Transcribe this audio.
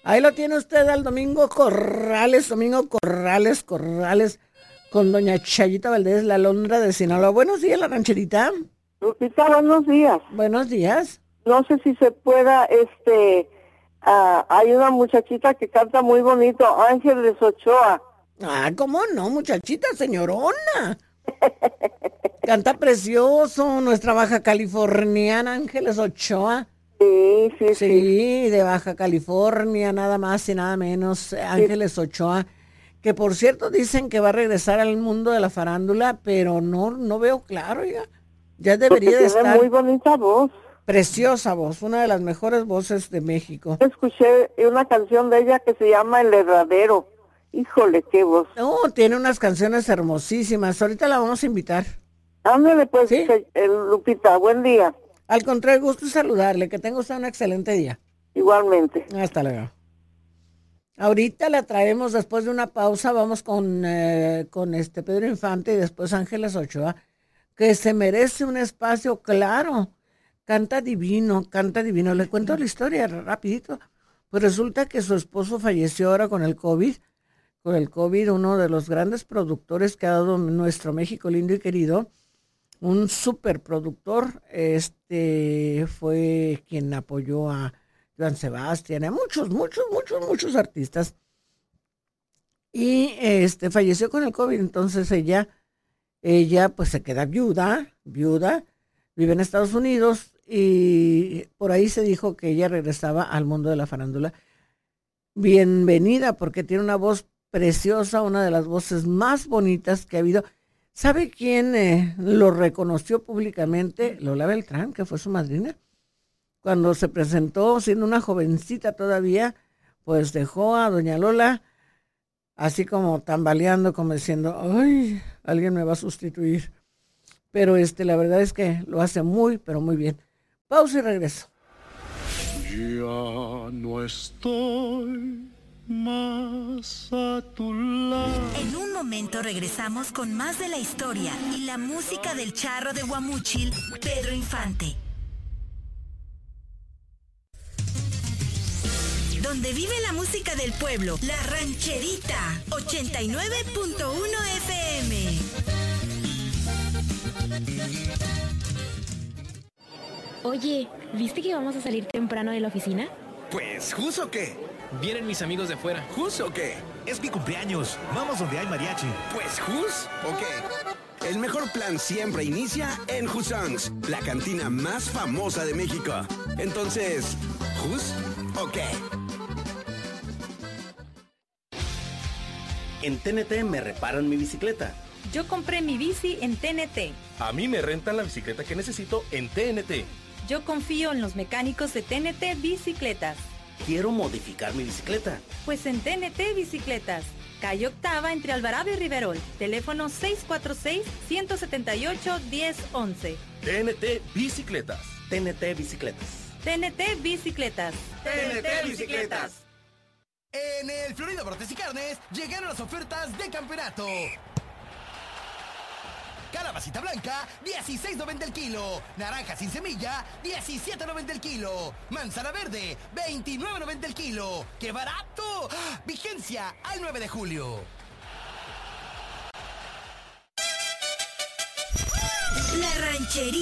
Ahí lo tiene usted al Domingo Corrales, con doña Chayita Valdés, la Londra de Sinaloa. Buenos días, la rancherita. Lupita, buenos días. Buenos días. No sé si se pueda, hay una muchachita que canta muy bonito, Ángeles Ochoa. Ah, ¿cómo no, muchachita, señorona? Canta precioso, nuestra baja californiana Ángeles Ochoa. Sí. Sí, de Baja California, nada más y nada menos, Ángeles Ochoa, que por cierto dicen que va a regresar al mundo de la farándula, pero no veo claro, ya debería Porque de tiene estar. muy bonita voz. Preciosa voz, una de las mejores voces de México. Escuché una canción de ella que se llama El Herradero. Híjole, qué voz. No, tiene unas canciones hermosísimas, ahorita la vamos a invitar. Ándale pues, ¿Sí? Lupita, buen día. Al contrario, gusto saludarle, que tenga usted un excelente día. Igualmente. Hasta luego. Ahorita la traemos después de una pausa, vamos con Pedro Infante y después Ángeles Ochoa, que se merece un espacio claro. Canta divino. Le cuento la historia rapidito. Pues resulta que su esposo falleció ahora con el COVID. Con el COVID, uno de los grandes productores que ha dado nuestro México lindo y querido, un superproductor, fue quien apoyó a Joan Sebastián, a muchos artistas. Y falleció con el COVID, entonces ella pues se queda viuda, vive en Estados Unidos y por ahí se dijo que ella regresaba al mundo de la farándula. Bienvenida, porque tiene una voz preciosa, una de las voces más bonitas que ha habido. ¿Sabe quién lo reconoció públicamente? Lola Beltrán, que fue su madrina. Cuando se presentó, siendo una jovencita todavía, pues dejó a doña Lola así como tambaleando, como diciendo, ay, alguien me va a sustituir. Pero la verdad es que lo hace muy, pero muy bien. Pausa y regreso. Ya no estoy más a tu lado. En un momento regresamos con más de la historia y la música del charro de Guamúchil, Pedro Infante. Donde vive la música del pueblo, La Rancherita, 89.1 FM. Oye, ¿viste que vamos a salir temprano de la oficina? Pues, ¿justo qué? Vienen mis amigos de afuera. ¿Justo qué? Es mi cumpleaños. Vamos donde hay mariachi. Pues, ¿jus o qué? El mejor plan siempre inicia en Husongs, la cantina más famosa de México. Entonces, ¿jus o qué? En TNT me reparan mi bicicleta. Yo compré mi bici en TNT. A mí me rentan la bicicleta que necesito en TNT. Yo confío en los mecánicos de TNT Bicicletas. Quiero modificar mi bicicleta. Pues en TNT Bicicletas. Calle Octava entre Alvarado y Riverol. Teléfono 646-178-1011. TNT Bicicletas. TNT Bicicletas. TNT Bicicletas. TNT Bicicletas. En el Florida Brotes y Carnes llegaron las ofertas de campeonato. Calabacita blanca, 16.90 el kilo. Naranja sin semilla, 17.90 el kilo. Manzana verde, 29.90 el kilo. ¡Qué barato! Vigencia al 9 de julio. La Rancherita.